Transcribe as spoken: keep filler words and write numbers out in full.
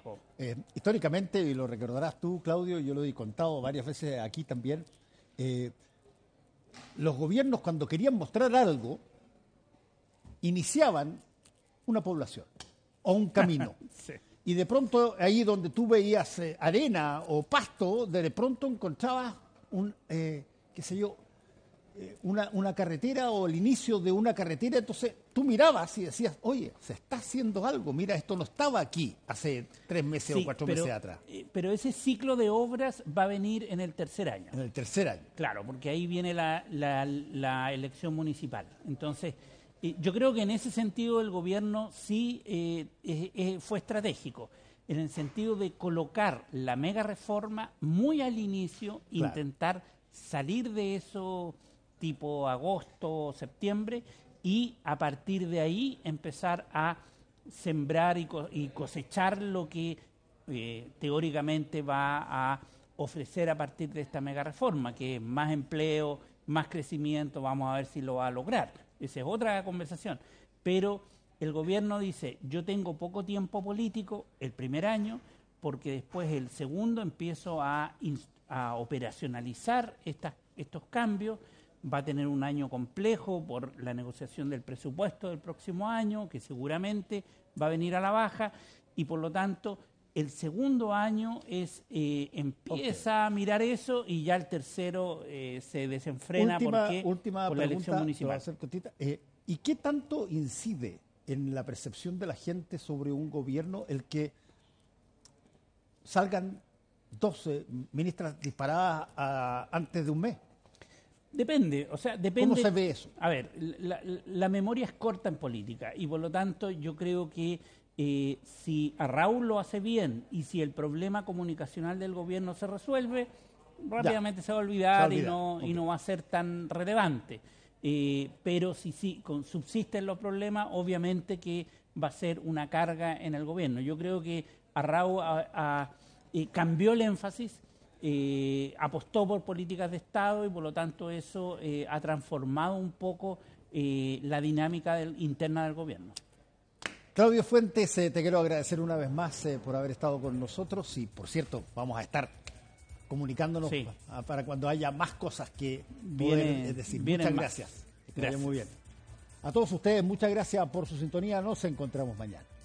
Jacob. Eh, históricamente, y lo recordarás tú, Claudio, yo lo he contado varias veces aquí también, eh, los gobiernos cuando querían mostrar algo, iniciaban una población o un camino. Sí. Y de pronto, ahí donde tú veías eh, arena o pasto, de pronto encontrabas un, eh, qué sé yo, eh, una, una carretera o el inicio de una carretera. Entonces tú mirabas y decías, oye, se está haciendo algo. Mira, esto no estaba aquí hace tres meses Sí, o cuatro pero, meses atrás. eh, pero ese ciclo de obras va a venir en el tercer año. En el tercer año. Claro, porque ahí viene la, la, la elección municipal. Entonces, eh, yo creo que en ese sentido el gobierno sí eh, eh, eh, fue estratégico, en el sentido de colocar la mega reforma muy al inicio, Claro. intentar salir de eso tipo agosto, septiembre, y a partir de ahí empezar a sembrar y, co y cosechar lo que eh, teóricamente va a ofrecer a partir de esta mega reforma, que es más empleo, más crecimiento. Vamos a ver si lo va a lograr. Esa es otra conversación. Pero el gobierno dice, yo tengo poco tiempo político el primer año, porque después el segundo empiezo a, a operacionalizar estas, estos cambios. Va a tener un año complejo por la negociación del presupuesto del próximo año, que seguramente va a venir a la baja, y por lo tanto el segundo año es eh, empieza okay. a mirar eso, y ya el tercero eh, se desenfrena última, porque última por la elección pregunta, municipal. Voy a hacer cortita. Eh, ¿Y qué tanto incide en la percepción de la gente sobre un gobierno el que salgan doce ministras disparadas a, antes de un mes? Depende, o sea, depende. ¿Cómo se ve eso? A ver, la, la memoria es corta en política, y por lo tanto yo creo que eh, si a Raúl lo hace bien y si el problema comunicacional del gobierno se resuelve, rápidamente ya. se va a olvidar, se va a olvidar. y, no, okay. y no va a ser tan relevante. Eh, pero si, si con, subsisten los problemas, obviamente que va a ser una carga en el gobierno. Yo creo que a Raúl a, a, eh, cambió el énfasis. Eh, apostó por políticas de Estado, y por lo tanto eso eh, ha transformado un poco eh, la dinámica del, interna del gobierno. Claudio Fuentes, eh, te quiero agradecer una vez más eh, por haber estado con nosotros, y por cierto, vamos a estar comunicándonos sí. pa, para cuando haya más cosas que viene, poder decir. Muchas gracias. gracias. Muy bien. A todos ustedes, muchas gracias por su sintonía. Nos encontramos mañana.